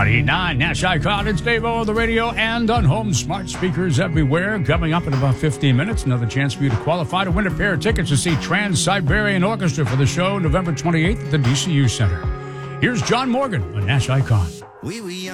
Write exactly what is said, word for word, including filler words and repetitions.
ninety-nine Nash Icon. It's Dave O on the radio and on home smart speakers everywhere. Coming up in about fifteen minutes, another chance for you to qualify to win a pair of tickets to see Trans-Siberian Orchestra for the show November twenty-eighth at the D C U Center. Here's John Morgan on Nash Icon. We were young.